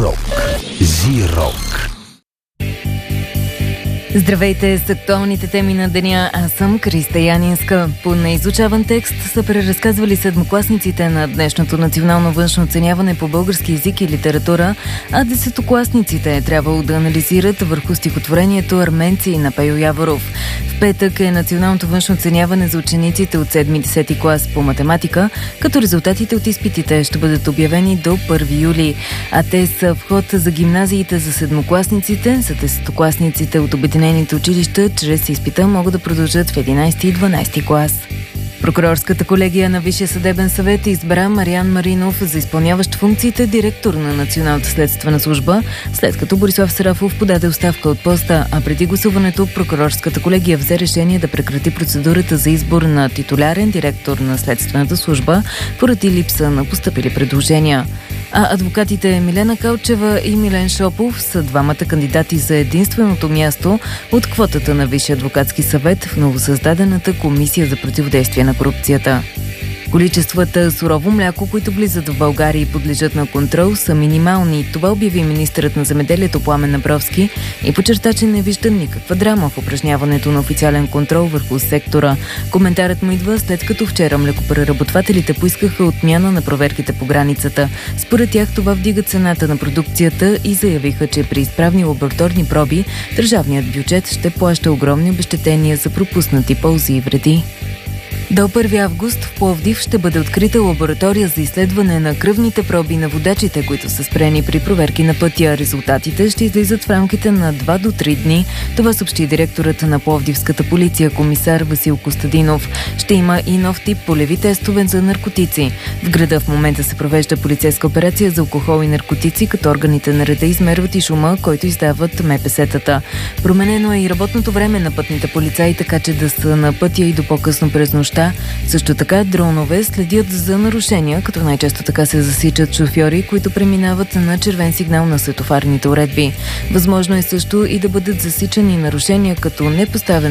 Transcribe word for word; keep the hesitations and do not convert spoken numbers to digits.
Зирок. Зирок. Здравейте с актуалните теми на деня. Аз съм Криста Янинска. По неизучаван текст са преразказвали седмокласниците на днешното национално външно оценяване по български език и литература, а десетокласниците е трябвало да анализират върху стихотворението "Арменци" на Пейо Яворов. В петък е националното външно оценяване за учениците от седми и десети клас по математика, като резултатите от изпитите ще бъдат обявени до първи юли. А те са вход за гимназиите за седмокласниците, за десетокласниците от обединените училища чрез изпита могат да продължат в единайсети и дванайсети клас. Прокурорската колегия на Висшия съдебен съвет избра Мариан Маринов за изпълняващ функциите директор на Националната следствена служба, след като Борислав Сарафов подаде оставка от поста, а преди гласуването Прокурорската колегия взе решение да прекрати процедурата за избор на титулярен директор на Следствената служба поради липса на постъпили предложения. А адвокатите Милена Калчева и Милен Шопов са двамата кандидати за единственото място от квотата на Висшия адвокатски съвет в новосъздадената Комисия за противодействие на корупцията. Количествата сурово мляко, които влизат в България и подлежат на контрол, са минимални. Това обяви министърът на земеделието Пламен Абровски и подчерта, че не вижда никаква драма в упражняването на официален контрол върху сектора. Коментарът му идва след като вчера млекопреработвателите поискаха отмяна на проверките по границата. Според тях това вдига цената на продукцията и заявиха, че при изправни лабораторни проби държавният бюджет ще плаща огромни обезщетения за пропуснати ползи и вреди. До първи август в Пловдив ще бъде открита лаборатория за изследване на кръвните проби на водачите, които са спрени при проверки на пътя. Резултатите ще излизат в рамките на два до три дни. Това съобщи директорът на Пловдивската полиция, комисар Васил Костадинов. Ще има и нов тип полеви тестове за наркотици. В града в момента се провежда полицейска операция за алкохол и наркотици, като органите на реда измерват и шума, който издават ем пе ес-тата. Променено е и работното време на пътните полицаи, така че да са на пътя и до по-късно през нощта. Също така дронове следят за нарушения, като най-често така се засичат шофьори, които преминават на червен сигнал на светофарните уредби. Възможно е също и да бъдат засичани нарушения, като непоставен